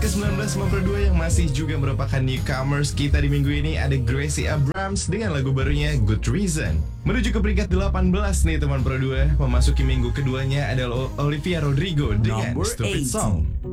ke-19 Memperdua yang masih juga merupakan newcomers kita di minggu ini ada Gracie Abrams dengan lagu barunya Good Reason. Menuju ke peringkat 18 nih teman Pro 2, memasuki minggu keduanya adalah Olivia Rodrigo dengan Number Stupid 18. Song.